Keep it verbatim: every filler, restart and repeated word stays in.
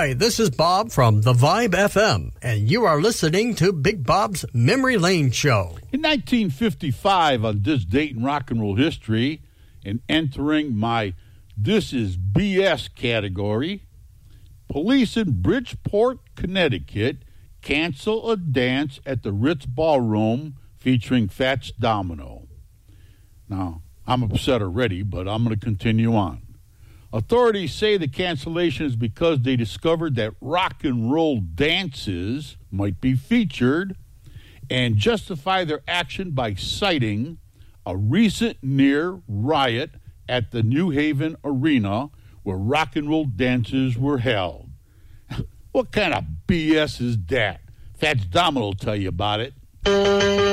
Hi, this is Bob from The Vibe F M, and you are listening to Big Bob's Memory Lane Show. In nineteen fifty-five, on this date in rock and roll history, and entering my This Is B S category, police in Bridgeport, Connecticut cancel a dance at the Ritz Ballroom featuring Fats Domino. Now, I'm upset already, but I'm going to continue on. Authorities say the cancellation is because they discovered that rock and roll dances might be featured and justify their action by citing a recent near riot at the New Haven Arena where rock and roll dances were held. What kind of B S is that? Fats Domino will tell you about it.